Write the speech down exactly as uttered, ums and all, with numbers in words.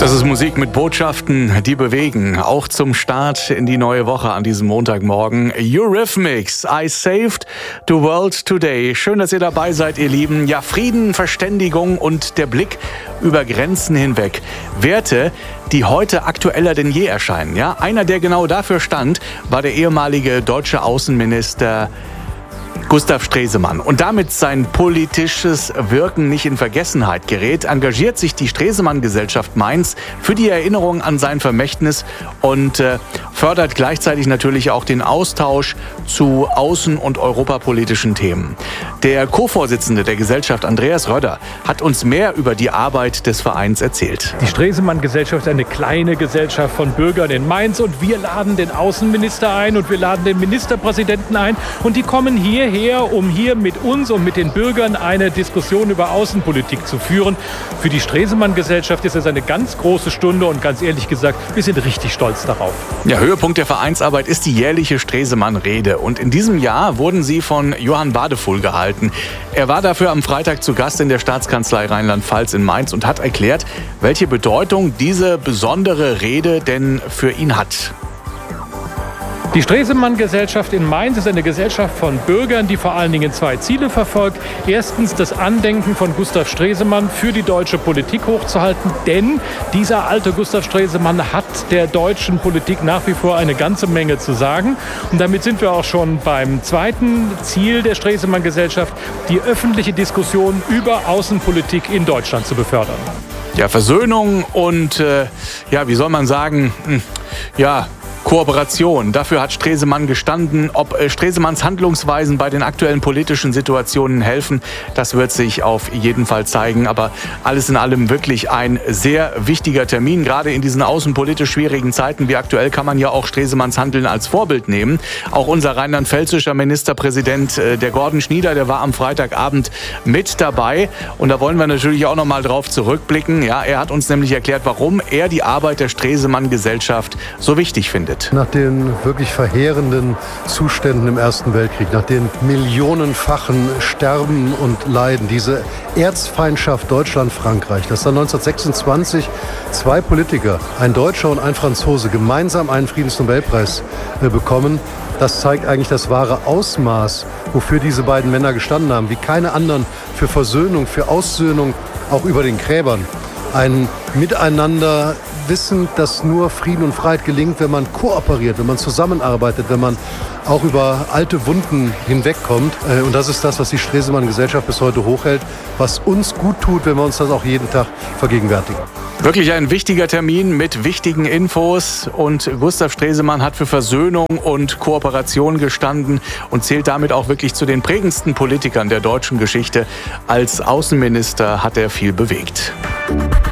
Das ist Musik mit Botschaften, die bewegen. Auch zum Start in die neue Woche an diesem Montagmorgen. Eurythmics, I saved the world today. Schön, dass ihr dabei seid, ihr Lieben. Ja, Frieden, Verständigung und der Blick über Grenzen hinweg. Werte, die heute aktueller denn je erscheinen. Ja, einer, der genau dafür stand, war der ehemalige deutsche Außenminister Gustav Stresemann. Und damit sein politisches Wirken nicht in Vergessenheit gerät, engagiert sich die Stresemann-Gesellschaft Mainz für die Erinnerung an sein Vermächtnis und äh, fördert gleichzeitig natürlich auch den Austausch zu außen- und europapolitischen Themen. Der Co-Vorsitzende der Gesellschaft, Andreas Rödder, hat uns mehr über die Arbeit des Vereins erzählt. Die Stresemann-Gesellschaft ist eine kleine Gesellschaft von Bürgern in Mainz und wir laden den Außenminister ein und wir laden den Ministerpräsidenten ein und die kommen hierher, um hier mit uns und mit den Bürgern eine Diskussion über Außenpolitik zu führen. Für die Stresemann-Gesellschaft ist es eine ganz große Stunde und ganz ehrlich gesagt, wir sind richtig stolz darauf. Ja, Höhepunkt der Vereinsarbeit ist die jährliche Stresemann-Rede und in diesem Jahr wurden sie von Johann Wadefuhl gehalten. Er war dafür am Freitag zu Gast in der Staatskanzlei Rheinland-Pfalz in Mainz und hat erklärt, welche Bedeutung diese besondere Rede denn für ihn hat. Die Stresemann-Gesellschaft in Mainz ist eine Gesellschaft von Bürgern, die vor allen Dingen zwei Ziele verfolgt. Erstens das Andenken von Gustav Stresemann für die deutsche Politik hochzuhalten, denn dieser alte Gustav Stresemann hat der deutschen Politik nach wie vor eine ganze Menge zu sagen. Und damit sind wir auch schon beim zweiten Ziel der Stresemann-Gesellschaft, die öffentliche Diskussion über Außenpolitik in Deutschland zu befördern. Ja, Versöhnung und, äh, ja, wie soll man sagen, hm, ja, Kooperation. Dafür hat Stresemann gestanden. Ob Stresemanns Handlungsweisen bei den aktuellen politischen Situationen helfen, das wird sich auf jeden Fall zeigen. Aber alles in allem wirklich ein sehr wichtiger Termin. Gerade in diesen außenpolitisch schwierigen Zeiten wie aktuell kann man ja auch Stresemanns Handeln als Vorbild nehmen. Auch unser rheinland-pfälzischer Ministerpräsident, der Gordon Schnieder, der war am Freitagabend mit dabei. Und da wollen wir natürlich auch noch mal drauf zurückblicken. Ja, er hat uns nämlich erklärt, warum er die Arbeit der Stresemann-Gesellschaft so wichtig findet. Nach den wirklich verheerenden Zuständen im Ersten Weltkrieg, nach den millionenfachen Sterben und Leiden, diese Erzfeindschaft Deutschland-Frankreich, dass dann neunzehnhundertsechsundzwanzig zwei Politiker, ein Deutscher und ein Franzose, gemeinsam einen Friedensnobelpreis äh, bekommen, das zeigt eigentlich das wahre Ausmaß, wofür diese beiden Männer gestanden haben, wie keine anderen, für Versöhnung, für Aussöhnung, auch über den Gräbern. Ein Miteinander, wissend, dass nur Frieden und Freiheit gelingt, wenn man kooperiert, wenn man zusammenarbeitet, wenn man auch über alte Wunden hinwegkommt. Und das ist das, was die Stresemann-Gesellschaft bis heute hochhält, was uns gut tut, wenn wir uns das auch jeden Tag vergegenwärtigen. Wirklich ein wichtiger Termin mit wichtigen Infos und Gustav Stresemann hat für Versöhnung und Kooperation gestanden und zählt damit auch wirklich zu den prägendsten Politikern der deutschen Geschichte. Als Außenminister hat er viel bewegt.